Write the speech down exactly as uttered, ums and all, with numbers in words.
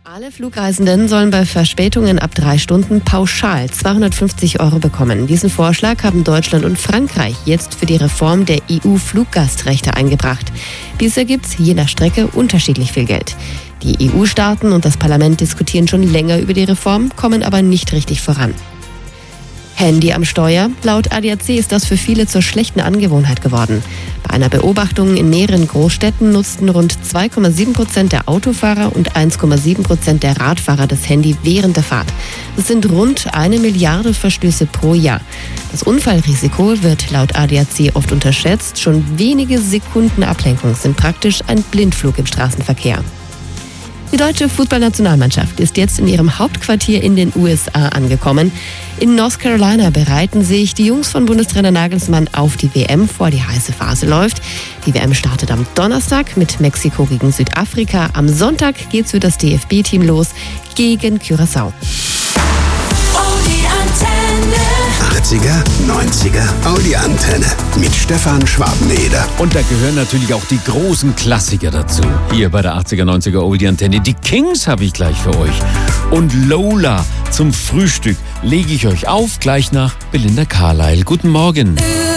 Alle Flugreisenden sollen bei Verspätungen ab drei Stunden pauschal zweihundertfünfzig Euro bekommen. Diesen Vorschlag haben Deutschland und Frankreich jetzt für die Reform der E U-Fluggastrechte eingebracht. Bisher gibt es je nach Strecke unterschiedlich viel Geld. Die E U-Staaten und das Parlament diskutieren schon länger über die Reform, kommen aber nicht richtig voran. Handy am Steuer. Laut A D A C ist das für viele zur schlechten Angewohnheit geworden. Bei einer Beobachtung in mehreren Großstädten nutzten rund zwei Komma sieben Prozent der Autofahrer und eins Komma sieben Prozent der Radfahrer das Handy während der Fahrt. Das sind rund eine Milliarde Verstöße pro Jahr. Das Unfallrisiko wird laut A D A C oft unterschätzt. Schon wenige Sekunden Ablenkung sind praktisch ein Blindflug im Straßenverkehr. Die deutsche Fußballnationalmannschaft ist jetzt in ihrem Hauptquartier in den U S A angekommen. In North Carolina bereiten sich die Jungs von Bundestrainer Nagelsmann auf die W M vor. Die heiße Phase läuft. Die W M startet am Donnerstag mit Mexiko gegen Südafrika. Am Sonntag geht's für das D F B-Team los gegen Curaçao. achtziger, neunziger Audi-Antenne mit Stefan Schwarzeneder. Und da gehören natürlich auch die großen Klassiker dazu. Hier bei der achtziger, neunziger Audi-Antenne. Die Kings habe ich gleich für euch. Und Lola zum Frühstück lege ich euch auf, gleich nach Belinda Carlisle. Guten Morgen.